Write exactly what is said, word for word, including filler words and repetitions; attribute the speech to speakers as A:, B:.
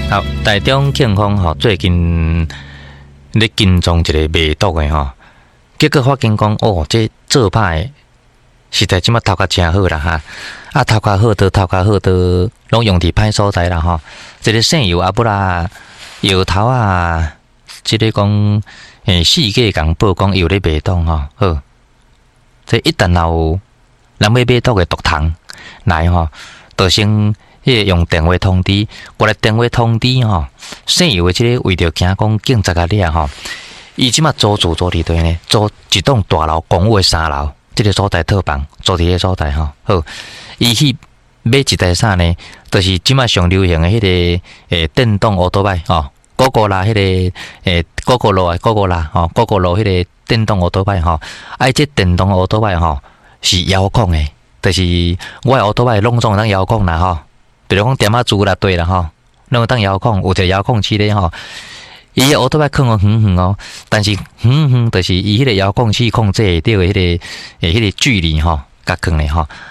A: 好，台中警方吼最近咧跟踪一个卖毒的吼，结果发现讲哦，这做歹的实在即马头壳真好啦哈，啊头壳好都头壳好都拢用伫歹所在啦吼，这个姓尤啊不啦摇头啊，即、这个讲诶世界共报讲有咧卖毒吼，好，这一旦有人要买毒的毒糖来吼，就先。迄个用电话通知，我来电话通知吼，姓尤的即个为着惊讲警察甲掠吼，伊即马租住租伫对呢，租一栋大楼公寓的三楼，即、这个所在套房租伫个所在吼，好，伊去买一台啥呢？就是即马上流行的迄、那个诶电动奥多拜吼，高高啦，迄个诶高高路啊，高高啦吼，高高路迄个电动奥多拜吼，啊，即电动奥多拜吼是遥控的，就是我的奥多拜拢总当遥控啦吼。比如讲点啊住啦，对啦吼，那个当遥控，有一个遥控器咧吼，伊个奥多拜控哦远远哦，但是远远就是伊迄个遥控器控制会到迄个诶迄个距离吼，甲控咧吼。